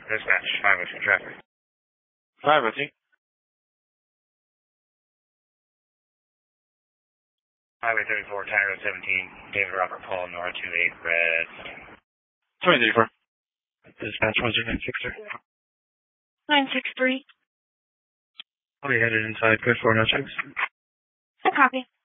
Dispatch, 502 traffic. 502. 534, County Road 17, David Robert Paul, Nora 28, red. 2034. Dispatch, 10963. 963. I'll be headed inside, good 4 no checks. I copy.